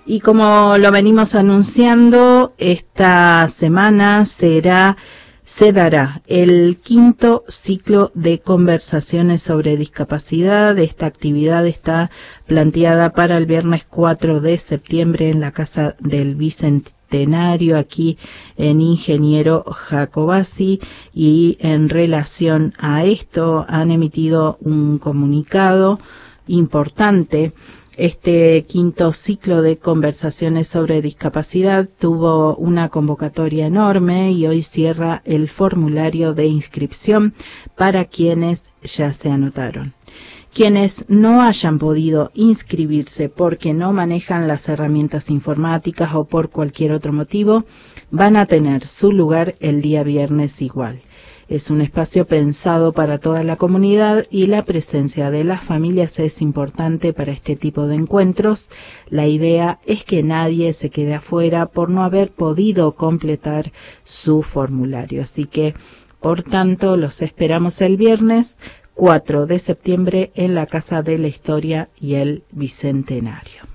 Y como lo venimos anunciando, esta semana se dará el quinto ciclo de conversaciones sobre discapacidad. Esta actividad está planteada para el viernes 4 de septiembre en la Casa del Bicentenario, aquí en Ingeniero Jacobacci, y en relación a esto han emitido un comunicado importante. Este quinto ciclo de conversaciones sobre discapacidad tuvo una convocatoria enorme y hoy cierra el formulario de inscripción para quienes ya se anotaron. Quienes no hayan podido inscribirse porque no manejan las herramientas informáticas o por cualquier otro motivo, van a tener su lugar el día viernes igual. Es un espacio pensado para toda la comunidad y la presencia de las familias es importante para este tipo de encuentros. La idea es que nadie se quede afuera por no haber podido completar su formulario. Así que, por tanto, los esperamos el viernes 4 de septiembre en la Casa de la Historia y el Bicentenario.